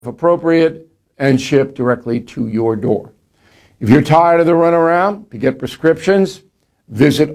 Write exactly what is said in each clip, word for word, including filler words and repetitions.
if appropriate, and shipped directly to your door. If you're tired of the runaround, to get prescriptions, visit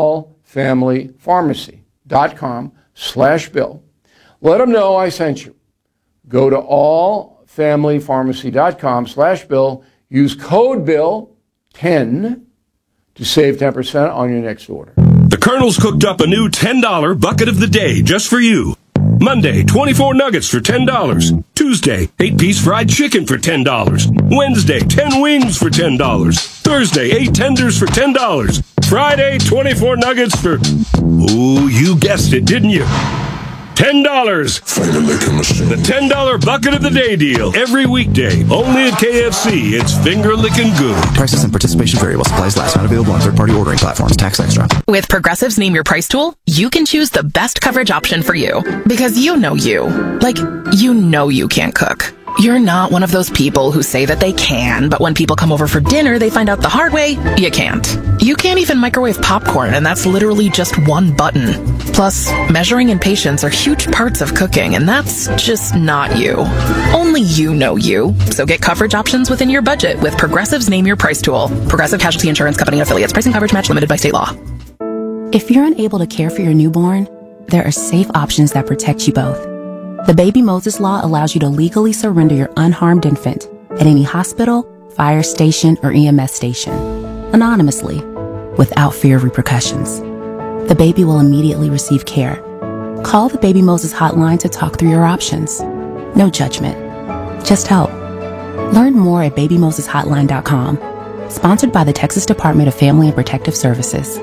allfamilypharmacy.com slash bill. Let them know I sent you. Go to allfamilypharmacy.com slash bill. Use code bill ten to save ten percent on your next order. The Colonel's cooked up a new ten dollar bucket of the day just for you. Monday, twenty-four nuggets for ten dollars. Tuesday, eight-piece fried chicken for ten dollars. Wednesday, ten wings for ten dollars. Thursday, eight tenders for ten dollars. Friday, twenty-four nuggets for... Ooh, you guessed it, didn't you? ten dollars. The ten dollar bucket of the day deal. Every weekday. Only at K F C. It's finger-licking good. Prices and participation vary while supplies last. Not available on third-party ordering platforms. Tax extra. With Progressive's Name Your Price tool, you can choose the best coverage option for you. Because you know you. Like, you know you can't cook. You're not one of those people who say that they can, but when people come over for dinner, they find out the hard way, you can't. You can't even microwave popcorn, and that's literally just one button. Plus, measuring and patience are huge parts of cooking, and that's just not you. Only you know you. So get coverage options within your budget with Progressive's Name Your Price tool. Progressive Casualty Insurance Company and affiliates. Pricing coverage match limited by state law. If you're unable to care for your newborn, there are safe options that protect you both. The Baby Moses Law allows you to legally surrender your unharmed infant at any hospital, fire station, or E M S station, anonymously, without fear of repercussions. The baby will immediately receive care. Call the Baby Moses hotline to talk through your options. No judgment, just help. Learn more at baby moses hotline dot com. Sponsored by the Texas Department of Family and Protective Services.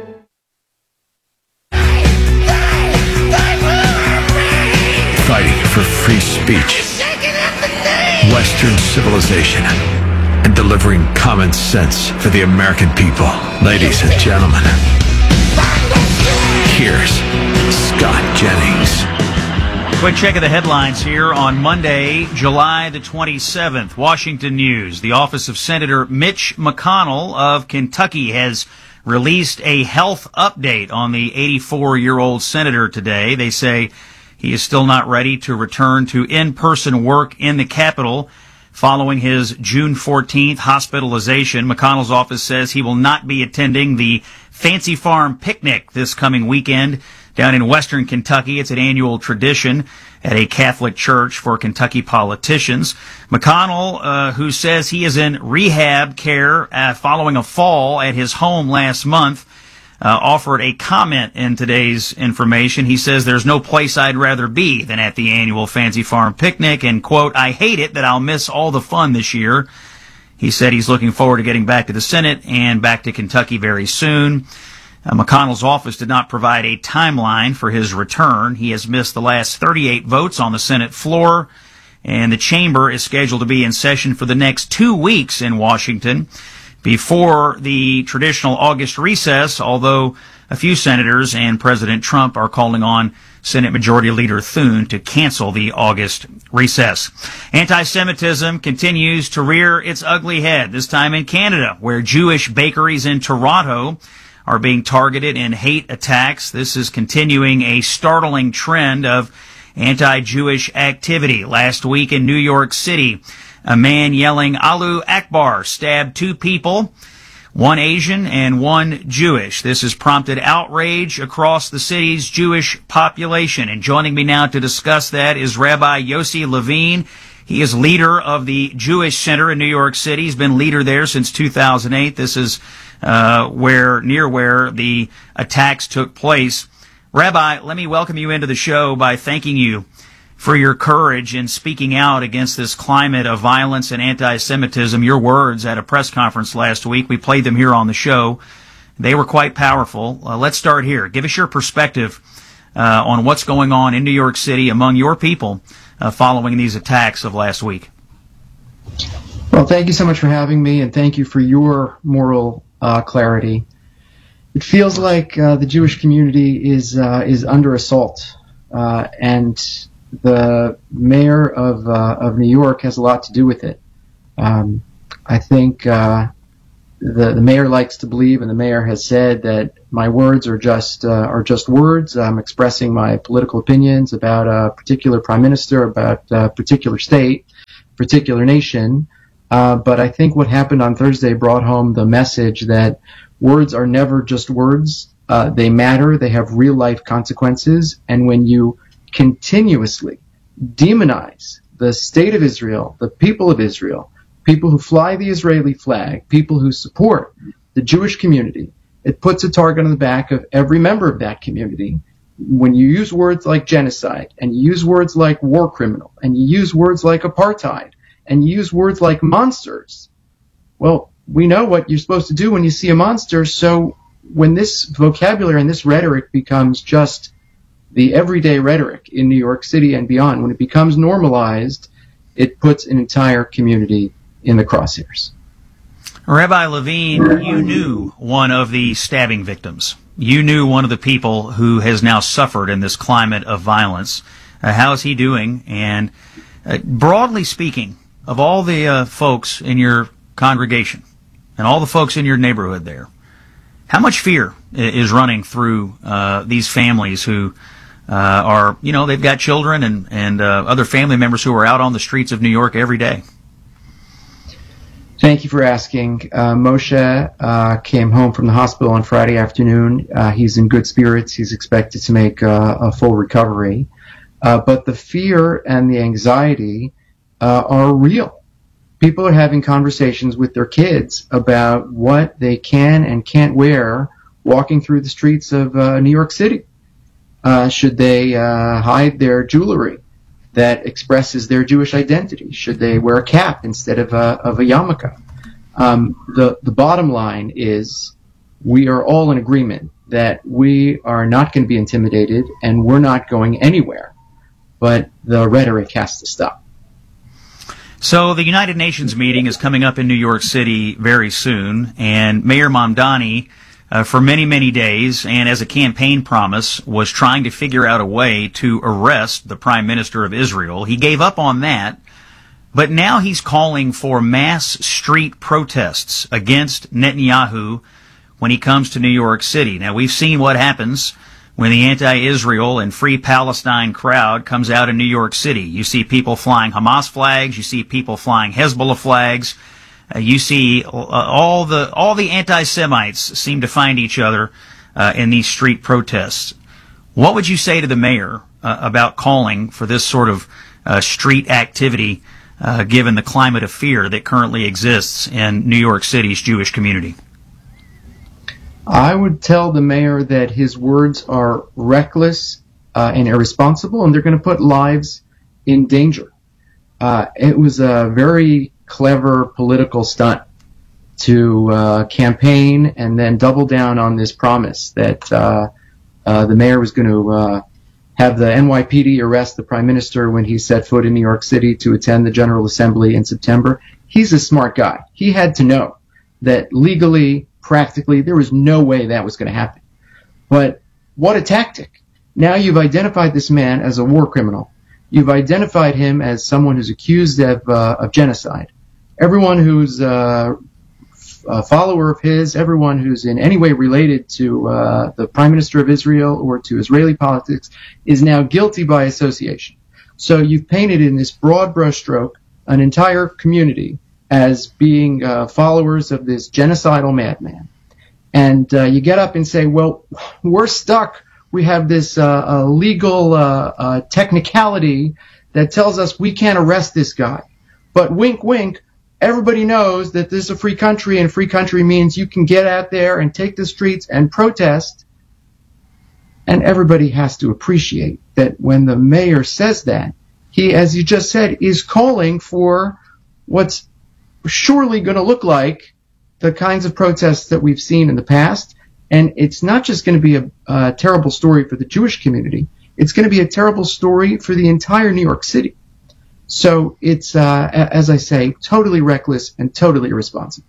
Fighting for free speech, Western civilization, and delivering common sense for the American people. Ladies and gentlemen, here's Scott Jennings. Quick check of the headlines here on Monday, July the twenty-seventh. Washington News. The office of Senator Mitch McConnell of Kentucky has released a health update on the eighty-four-year-old senator today. They say he is still not ready to return to in-person work in the Capitol following his June fourteenth hospitalization. McConnell's office says he will not be attending the Fancy Farm Picnic this coming weekend down in western Kentucky. It's an annual tradition at a Catholic church for Kentucky politicians. McConnell, uh, who says he is in rehab care uh, following a fall at his home last month, Uh, offered a comment in today's information. He says there's no place I'd rather be than at the annual Fancy Farm Picnic, and, quote, I hate it that I'll miss all the fun this year. He said he's looking forward to getting back to the Senate and back to Kentucky very soon. Uh, McConnell's office did not provide a timeline for his return. He has missed the last thirty-eight votes on the Senate floor, and the chamber is scheduled to be in session for the next two weeks in Washington before the traditional August recess, although a few senators and President Trump are calling on Senate Majority Leader Thune to cancel the August recess. Anti-Semitism continues to rear its ugly head, this time in Canada, where Jewish bakeries in Toronto are being targeted in hate attacks. This is continuing a startling trend of anti-Jewish activity. Last week in New York City, a man yelling Allahu Akbar stabbed two people, one Asian and one Jewish. This has prompted outrage across the city's Jewish population. And joining me now to discuss that is Rabbi Yossi Levine. He is leader of the Jewish Center in New York City. He's been leader there since two thousand eight. This is uh, where near where the attacks took place. Rabbi, let me welcome you into the show by thanking you for your courage in speaking out against this climate of violence and anti-Semitism. Your words at a press conference last week, we played them here on the show. They were quite powerful. Uh, let's start here. Give us your perspective uh, on what's going on in New York City among your people uh, following these attacks of last week. Well, thank you so much for having me, and thank you for your moral uh, clarity. It feels like uh, the Jewish community is uh, is under assault, uh, and the mayor of uh, of New York has a lot to do with it. Um, I think uh, the the mayor likes to believe, and the mayor has said that my words are just uh, are just words. I'm expressing my political opinions about a particular prime minister, about a particular state. particular nation. Uh, but I think what happened on Thursday brought home the message that words are never just words. Uh, they matter. They have real life consequences. And when you continuously demonize the state of Israel, the people of Israel, people who fly the Israeli flag, people who support the Jewish community, it puts a target on the back of every member of that community. When you use words like genocide, and you use words like war criminal, and you use words like apartheid, and you use words like monsters, well, we know what you're supposed to do when you see a monster. So when this vocabulary and this rhetoric becomes just the everyday rhetoric in New York City and beyond, when it becomes normalized, it puts an entire community in the crosshairs. Rabbi Levine, you knew one of the stabbing victims. You knew one of the people who has now suffered in this climate of violence. Uh, how is he doing? And uh, broadly speaking, of all the uh, folks in your congregation and all the folks in your neighborhood there, how much fear is running through uh, these families who uh, are, you know, they've got children and, and uh, other family members who are out on the streets of New York every day? Thank you for asking. Uh, Moshe uh, came home from the hospital on Friday afternoon. Uh, he's in good spirits. He's expected to make uh, a full recovery. Uh, but the fear and the anxiety uh, are real. People are having conversations with their kids about what they can and can't wear walking through the streets of uh, New York City. Uh, should they uh, hide their jewelry that expresses their Jewish identity? Should they wear a cap instead of a, of a yarmulke? Um, the, the bottom line is we are all in agreement that we are not going to be intimidated and we're not going anywhere. But the rhetoric has to stop. So the United Nations meeting is coming up in New York City very soon, and Mayor Mamdani, uh, for many, many days, and as a campaign promise, was trying to figure out a way to arrest the Prime Minister of Israel. He gave up on that, but now he's calling for mass street protests against Netanyahu when he comes to New York City. Now, we've seen what happens when the anti-Israel and Free Palestine crowd comes out in New York City. You see people flying Hamas flags, you see people flying Hezbollah flags, uh, you see uh, all the all the anti-Semites seem to find each other uh, in these street protests. What would you say to the mayor uh, about calling for this sort of uh, street activity, uh, given the climate of fear that currently exists in New York City's Jewish community? I would tell the mayor that his words are reckless uh, and irresponsible, and they're going to put lives in danger. Uh, it was a very clever political stunt to uh, campaign and then double down on this promise that uh, uh, the mayor was going to uh, have the N Y P D arrest the prime minister when he set foot in New York City to attend the General Assembly in September. He's a smart guy. He had to know that legally, practically, there was no way that was going to happen. But what a tactic. Now you've identified this man as a war criminal. You've identified him as someone who's accused of, uh, of genocide. Everyone who's uh, a follower of his, everyone who's in any way related to uh, the Prime Minister of Israel or to Israeli politics is now guilty by association. So you've painted in this broad brushstroke an entire community as being uh, followers of this genocidal madman. And uh, you get up and say, well, we're stuck. We have this uh, uh, legal uh, uh, technicality that tells us we can't arrest this guy. But wink, wink, everybody knows that this is a free country, and free country means you can get out there and take the streets and protest. And everybody has to appreciate that when the mayor says that, he, as you just said, is calling for what's surely going to look like the kinds of protests that we've seen in the past. And it's not just going to be a, a terrible story for the Jewish community. It's going to be a terrible story for the entire New York City. So it's, uh, as I say, totally reckless and totally irresponsible.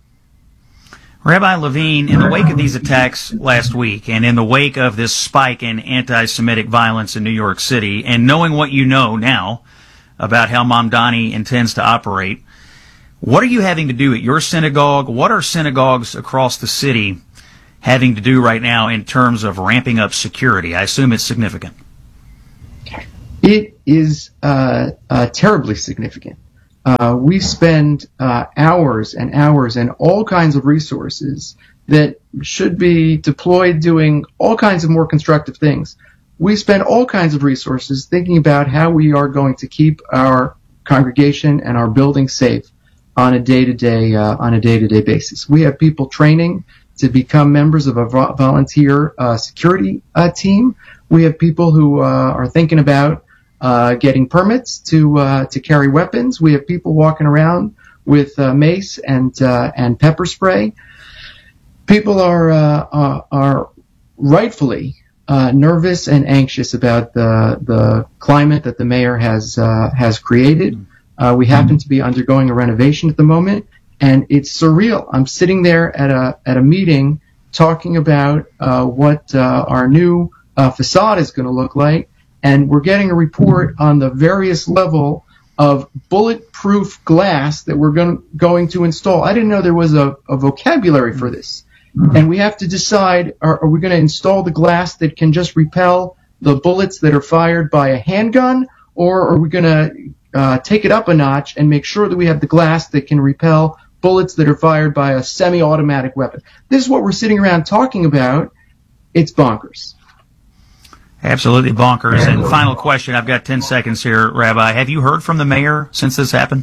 Rabbi Levine, in the wake of these attacks last week and in the wake of this spike in anti-Semitic violence in New York City, and knowing what you know now about how Mamdani intends to operate, what are you having to do at your synagogue? What are synagogues across the city having to do right now in terms of ramping up security? I assume it's significant. It is uh, uh, terribly significant. uh, we spend uh, hours and hours and all kinds of resources that should be deployed doing all kinds of more constructive things. We spend all kinds of resources thinking about how we are going to keep our congregation and our building safe on a day-to-day uh, on a day-to-day basis. We have people training to become members of a vo- volunteer uh, security uh, team. We have people who uh, are thinking about uh, getting permits to uh, to carry weapons. We have people walking around with uh, mace and uh, and pepper spray. People are uh, are, are rightfully uh, nervous and anxious about the the climate that the mayor has uh, has created. Uh, we happen to be undergoing a renovation at the moment, and it's surreal. I'm sitting there at a at a meeting talking about uh, what uh, our new uh, facade is going to look like, and we're getting a report on the various level of bulletproof glass that we're going going to install. I didn't know there was a, a vocabulary for this, and we have to decide: are, are we going to install the glass that can just repel the bullets that are fired by a handgun, or are we going to Uh, take it up a notch and make sure that we have the glass that can repel bullets that are fired by a semi-automatic weapon? This is what we're sitting around talking about. It's bonkers. Absolutely bonkers. And final question, I've got ten seconds here, Rabbi. Have you heard from the mayor since this happened?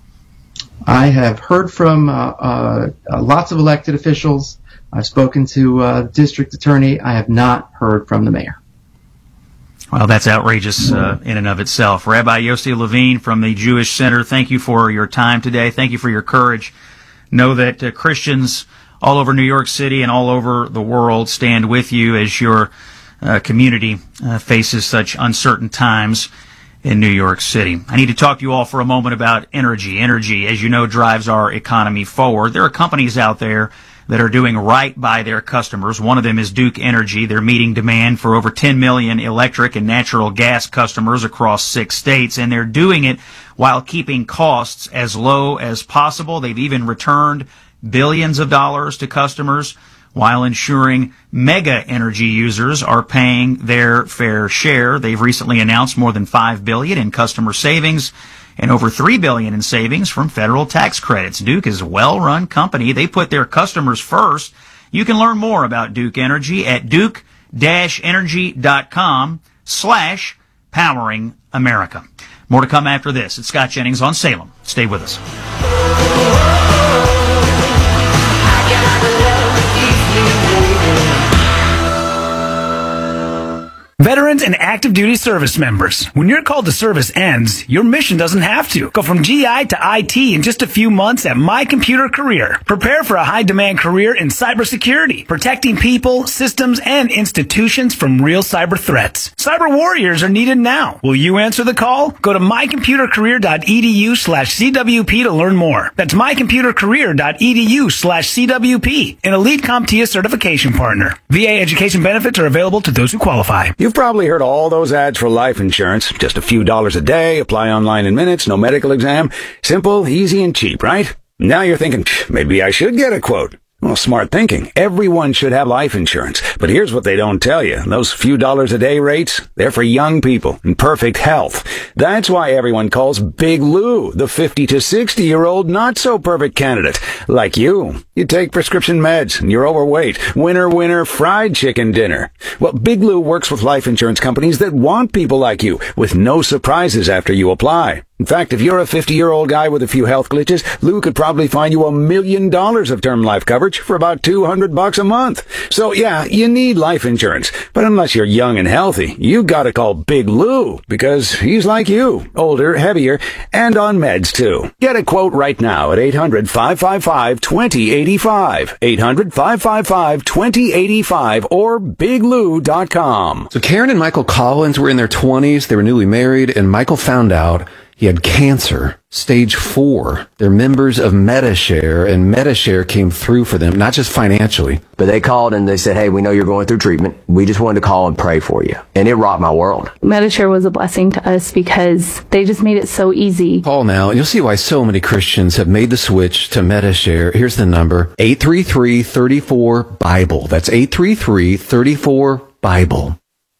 I have heard from uh, uh, uh, lots of elected officials. I've spoken to uh, the district attorney. I have not heard from the mayor. Well, that's outrageous uh, in and of itself. Rabbi Yossi Levine from the Jewish Center, thank you for your time today. Thank you for your courage. Know that uh, Christians all over New York City and all over the world stand with you as your uh, community uh, faces such uncertain times in New York City. I need to talk to you all for a moment about energy. Energy, as you know, drives our economy forward. There are companies out there that are doing right by their customers. One of them is Duke Energy. They're meeting demand for over ten million electric and natural gas customers across six states, and they're doing it while keeping costs as low as possible. They've even returned billions of dollars to customers while ensuring mega energy users are paying their fair share. They've recently announced more than five billion dollars in customer savings and over three billion dollars in savings from federal tax credits. Duke is a well-run company. They put their customers first. You can learn more about Duke Energy at duke-energy.com slash powering America. More to come after this. It's Scott Jennings on Salem. Stay with us. Veterans and active duty service members, when your call to service ends, your mission doesn't have to. Go from G I to I T in just a few months at My Computer Career. Prepare for a high-demand career in cybersecurity, protecting people, systems, and institutions from real cyber threats. Cyber warriors are needed now. Will you answer the call? Go to mycomputercareer.edu slash CWP to learn more. That's mycomputercareer.edu slash CWP, an Elite CompTIA certification partner. V A education benefits are available to those who qualify. You've probably heard all those ads for life insurance. Just a few dollars a day, apply online in minutes, no medical exam. Simple, easy, and cheap, right? Now you're thinking, maybe I should get a quote. Well, smart thinking. Everyone should have life insurance. But here's what they don't tell you. Those few dollars a day rates, they're for young people in perfect health. That's why everyone calls Big Lou the fifty to sixty year old not so perfect candidate. Like you. You take prescription meds and you're overweight. Winner, winner, fried chicken dinner. Well, Big Lou works with life insurance companies that want people like you with no surprises after you apply. In fact, if you're a fifty-year-old guy with a few health glitches, Lou could probably find you a million dollars of term life coverage for about two hundred bucks a month. So yeah, you need life insurance. But unless you're young and healthy, you gotta call Big Lou because he's like you, older, heavier, and on meds too. Get a quote right now at eight hundred, five five five, two zero eight five, eight hundred, five five five, two zero eight five, or big lou dot com. So Karen and Michael Collins were in their twenties. They were newly married, and Michael found out he had cancer, stage four. They're members of MediShare, and MediShare came through for them, not just financially. But they called and they said, hey, we know you're going through treatment. We just wanted to call and pray for you. And it rocked my world. MediShare was a blessing to us because they just made it so easy. Call now, and you'll see why so many Christians have made the switch to MediShare. Here's the number, eight three three, three four, BIBLE. That's eight three three, three four, BIBLE.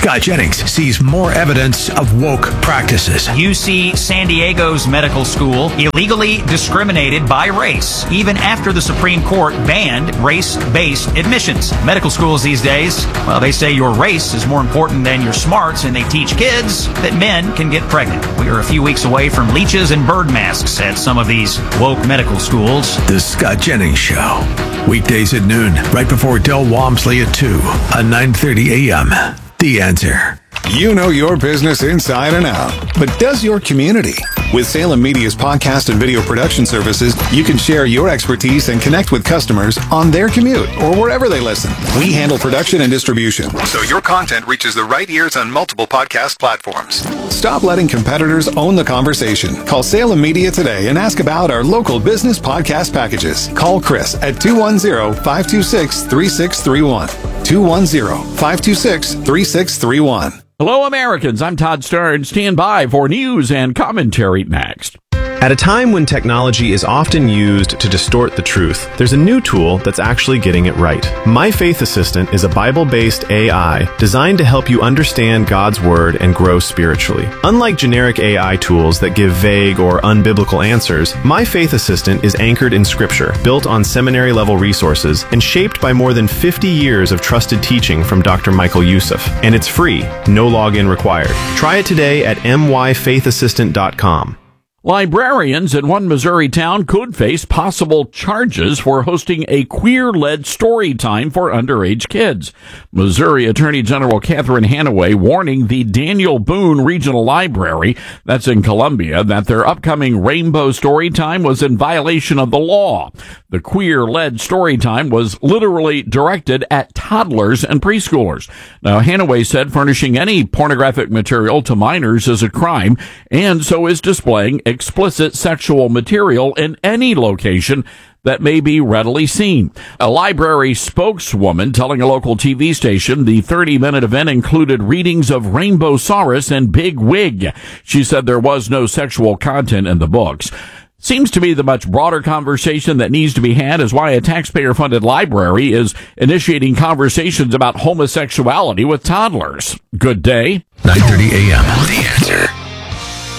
Scott Jennings sees more evidence of woke practices. U C San Diego's medical school illegally discriminated by race, even after the Supreme Court banned race-based admissions. Medical schools these days, well, they say your race is more important than your smarts, and they teach kids that men can get pregnant. We are a few weeks away from leeches and bird masks at some of these woke medical schools. The Scott Jennings Show. Weekdays at noon, right before Del Walmsley at two on nine thirty a.m. The Answer. You know your business inside and out, but does your community? With Salem Media's podcast and video production services, you can share your expertise and connect with customers on their commute or wherever they listen. We handle production and distribution, so your content reaches the right ears on multiple podcast platforms. Stop letting competitors own the conversation. Call Salem Media today and ask about our local business podcast packages. Call Chris at two one zero, five two six, three six three one. two one zero, five two six, three six three one. Hello, Americans. I'm Todd Stern. Stand by for news and commentary next. At a time when technology is often used to distort the truth, there's a new tool that's actually getting it right. My Faith Assistant is a Bible-based A I designed to help you understand God's Word and grow spiritually. Unlike generic A I tools that give vague or unbiblical answers, My Faith Assistant is anchored in Scripture, built on seminary-level resources, and shaped by more than fifty years of trusted teaching from Doctor Michael Youssef. And it's free, no login required. Try it today at m y faith assistant dot com. Librarians in one Missouri town could face possible charges for hosting a queer-led story time for underage kids. Missouri Attorney General Catherine Hanaway warning the Daniel Boone Regional Library, that's in Columbia, that their upcoming Rainbow Story Time was in violation of the law. The queer-led story time was literally directed at toddlers and preschoolers. Now, Hanaway said furnishing any pornographic material to minors is a crime, and so is displaying explicit sexual material in any location that may be readily seen. A library spokeswoman telling a local T V station the thirty-minute event included readings of Rainbowsaurus and Big Wig. She said there was no sexual content in the books. Seems to me the much broader conversation that needs to be had is why a taxpayer-funded library is initiating conversations about homosexuality with toddlers. Good day. nine thirty a.m. The Answer.